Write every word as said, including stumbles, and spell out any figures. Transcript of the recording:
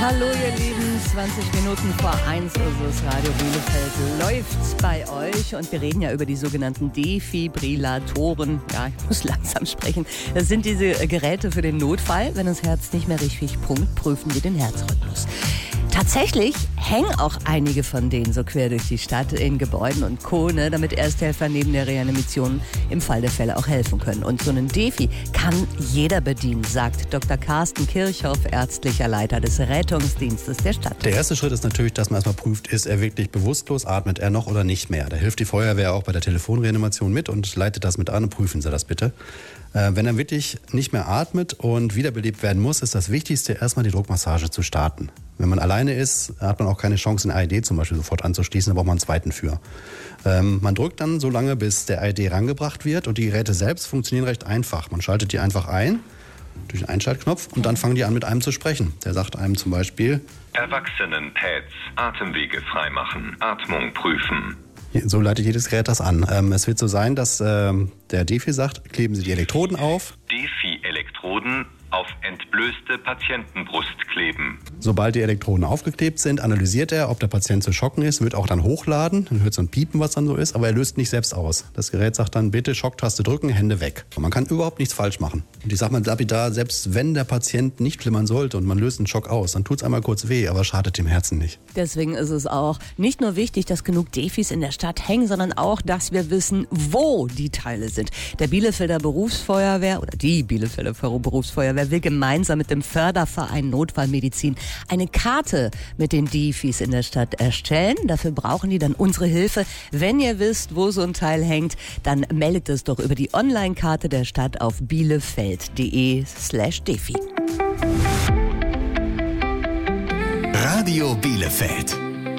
Hallo ihr Lieben, zwanzig Minuten vor eins ist das Radio Bielefeld läuft bei euch und wir reden ja über die sogenannten Defibrillatoren. Ja, ich muss langsam sprechen. Das sind diese Geräte für den Notfall. Wenn das Herz nicht mehr richtig pumpt, prüfen die den Herzrhythmus. Tatsächlich hängen auch einige von denen so quer durch die Stadt in Gebäuden und Co., ne, damit Ersthelfer neben der Reanimation im Fall der Fälle auch helfen können. Und so einen Defi kann jeder bedienen, sagt Doktor Carsten Kirchhoff, ärztlicher Leiter des Rettungsdienstes der Stadt. Der erste Schritt ist natürlich, dass man erstmal prüft, ist er wirklich bewusstlos, atmet er noch oder nicht mehr. Da hilft die Feuerwehr auch bei der Telefonreanimation mit und leitet das mit an und prüfen Sie das bitte. Äh, wenn er wirklich nicht mehr atmet und wiederbelebt werden muss, ist das Wichtigste, erstmal die Druckmassage zu starten. Wenn man alleine ist, hat man auch keine Chance, den A E D zum Beispiel sofort anzuschließen, da braucht man einen zweiten für. Ähm, man drückt dann so lange, bis der A E D rangebracht wird und die Geräte selbst funktionieren recht einfach. Man schaltet die einfach ein, durch den Einschaltknopf und dann fangen die an mit einem zu sprechen. Der sagt einem zum Beispiel: Erwachsenen-Pads, Atemwege freimachen, Atmung prüfen. So leitet jedes Gerät das an. Ähm, es wird so sein, dass ähm, der Defi sagt, kleben Sie die Elektroden auf. Defi-Elektroden auf entblößte Patientenbrust kleben. Sobald die Elektroden aufgeklebt sind, analysiert er, ob der Patient zu schocken ist, wird auch dann hochladen, dann hört so ein Piepen, was dann so ist, aber er löst nicht selbst aus. Das Gerät sagt dann, bitte Schocktaste drücken, Hände weg. Und man kann überhaupt nichts falsch machen. Und ich sag mal lapidar, selbst wenn der Patient nicht flimmern sollte und man löst einen Schock aus, dann tut's einmal kurz weh, aber schadet dem Herzen nicht. Deswegen ist es auch nicht nur wichtig, dass genug Defis in der Stadt hängen, sondern auch, dass wir wissen, wo die Teile sind. Der Bielefelder Berufsfeuerwehr oder die Bielefelder Berufsfeuerwehr will gemeinsam mit dem Förderverein Notfallmedizin eine Karte mit den Defis in der Stadt erstellen. Dafür brauchen die dann unsere Hilfe. Wenn ihr wisst, wo so ein Teil hängt, dann meldet es doch über die Online-Karte der Stadt auf bielefeld.de slash Defi. Radio Bielefeld.